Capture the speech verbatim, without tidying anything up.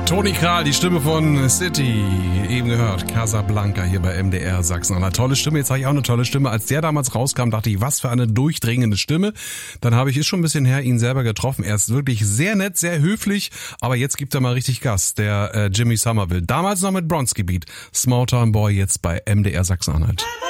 Toni Kral, die Stimme von City, eben gehört, Casablanca hier bei M D R Sachsen-Anhalt. Tolle Stimme, jetzt habe ich auch eine tolle Stimme. Als der damals rauskam, dachte ich, was für eine durchdringende Stimme. Dann habe ich, ist schon ein bisschen her, ihn selber getroffen. Er ist wirklich sehr nett, sehr höflich, aber jetzt gibt er mal richtig Gas, der äh, Jimmy Somerville. Damals noch mit Bronzegebiet, Small Town Boy, jetzt bei M D R Sachsen-Anhalt.